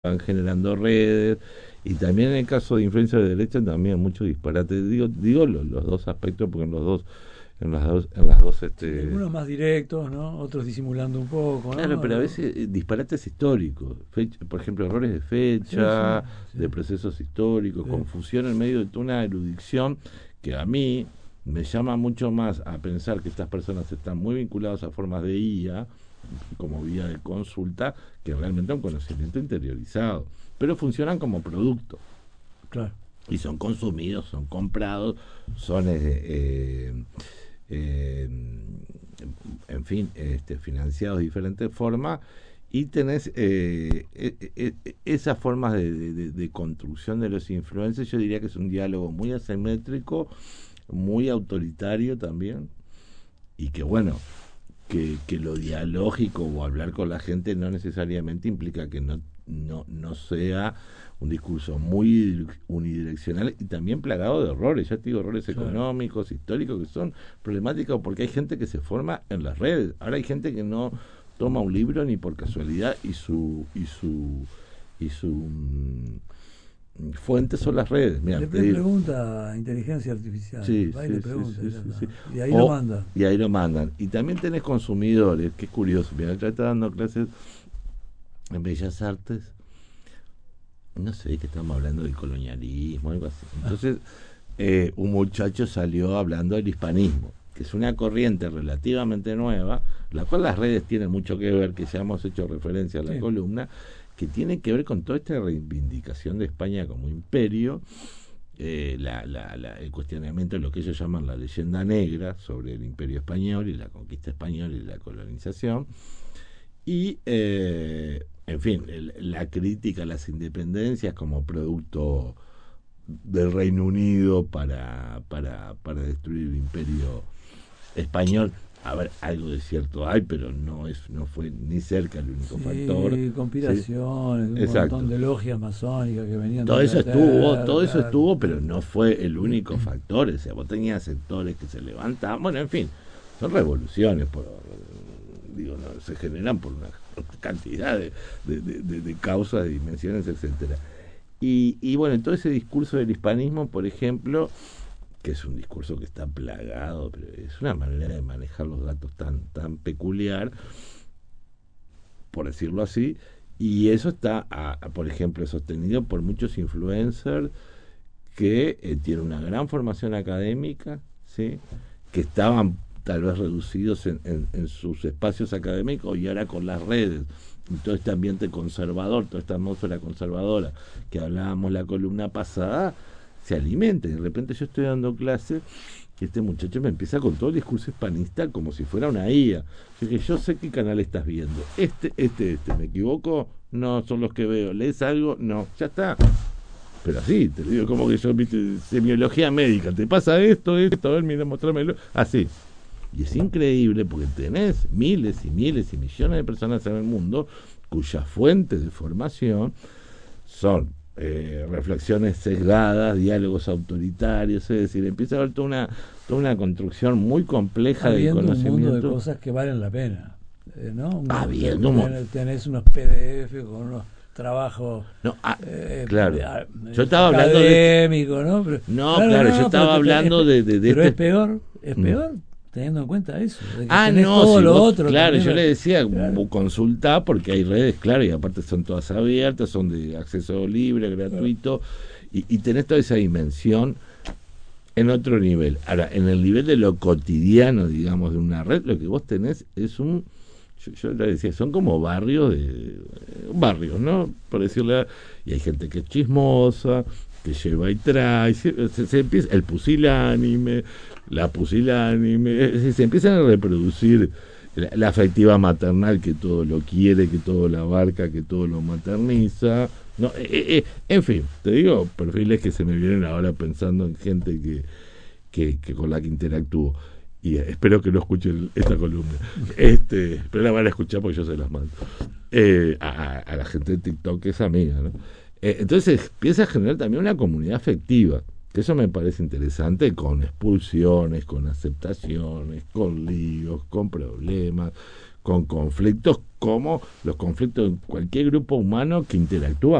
van generando redes, y también en el caso de influencia de derecha también mucho disparate. Digo los dos aspectos porque en las dos Sí, algunos más directos, ¿no? Otros disimulando un poco, claro, pero a ¿no? veces disparates históricos, por ejemplo, errores de Sí, sí, fecha, sí, de procesos históricos, sí. confusión en medio de toda una erudición que a mí me llama mucho más a pensar que estas personas están muy vinculadas a formas de IA como vía de consulta que realmente a un conocimiento interiorizado, pero funcionan como producto Claro. y son consumidos, son comprados, son eh, en fin, financiados de diferentes formas, y tenés esas formas de construcción de los influencers. Yo diría que es un diálogo muy asimétrico, muy autoritario también, y que bueno, que lo dialógico o hablar con la gente no necesariamente implica que no sea un discurso muy unidireccional y también plagado de errores, ya te digo, errores Claro. económicos, históricos, que son problemáticos porque hay gente que se forma en las redes. Ahora hay gente que no toma un libro ni por casualidad y su fuente son las redes. Mira, te Le digo, pregunta a inteligencia artificial, sí, va y le sí, sí, pregunta, y sí, ya sí, está. sí. Y ahí lo O, manda. y ahí lo mandan. Y también tenés consumidores, que es curioso. Mira, yo estaba dando clases en Bellas Artes, no sé, que estamos hablando del colonialismo, algo así. Entonces, un muchacho salió hablando del hispanismo, que es una corriente relativamente nueva, la cual las redes tienen mucho que ver, que ya hemos hecho referencia a la Sí. columna, que tiene que ver con toda esta reivindicación de España como imperio, el cuestionamiento de lo que ellos llaman la leyenda negra sobre el imperio español y la conquista española y la colonización, y en fin, la crítica a las independencias como producto del Reino Unido para destruir el imperio español. A ver, algo de cierto hay, pero no fue ni cerca el único factor. Sí, ¿Sí? conspiraciones, un montón Exacto. de logias masónicas que venían de Todo Inglaterra, eso claro. estuvo, pero no fue el único factor. O sea, vos tenías sectores que se levantaban. Bueno, en fin, son revoluciones, digo, no, se generan por una cantidad de causas, de dimensiones, etcétera. Y bueno, todo ese discurso del hispanismo, por ejemplo, que es un discurso que está plagado, pero es una manera de manejar los datos tan peculiar, por decirlo así, y eso está, por ejemplo, sostenido por muchos influencers que tienen una gran formación académica, ¿sí? Que estaban tal vez reducidos en sus espacios académicos, y ahora con las redes y todo este ambiente conservador, toda esta atmósfera conservadora que hablábamos la columna pasada, se alimenta. Y de repente yo estoy dando clase y este muchacho me empieza con todo el discurso hispanista como si fuera una IA. Yo dije, yo sé qué canal estás viendo. ¿Me equivoco? No, son los que veo. ¿Lees algo? No, ya está. Pero así, te digo, como que yo, viste, semiología médica, te pasa esto, a ver, mira, mostrámelo. Así. Y es increíble porque tenés miles y miles y millones de personas en el mundo cuyas fuentes de formación son reflexiones sesgadas, diálogos autoritarios, es decir, empieza a haber toda una construcción muy compleja del Habiendo un mundo de conocimiento. cosas que valen la pena, ¿no? Habiendo Tenés unos PDF con unos trabajos no, eh, claro. Yo estaba hablando de. académicos, ¿no? Pero, No, claro, claro, no, yo no, pero, estaba hablando de pero este. es Mm. peor teniendo en cuenta eso, de que tenés No, todo si lo vos, otro claro, también. yo le decía, Claro, consultá porque hay redes, claro, y aparte son todas abiertas, son de acceso libre, claro. gratuito, y tenés toda esa dimensión en otro nivel. Ahora, en el nivel de lo cotidiano, digamos, de una red, lo que vos tenés es yo le decía, son como barrios, ¿no? Por decirle, y hay gente que es chismosa, que lleva y trae, se empieza, el pusilánime, la pusilánime, es decir, se empiezan a reproducir la afectiva maternal, que todo lo quiere, que todo lo abarca, que todo lo materniza. No, en fin, te digo perfiles que se me vienen ahora pensando en gente que con la que interactúo, y espero que no escuchen esta columna, pero la van a escuchar porque yo se las mando, a la gente de TikTok, que es amiga, ¿no? Entonces empieza a generar también una comunidad afectiva, que eso me parece interesante, con expulsiones, con aceptaciones, con líos, con problemas, con conflictos, como los conflictos en cualquier grupo humano que interactúa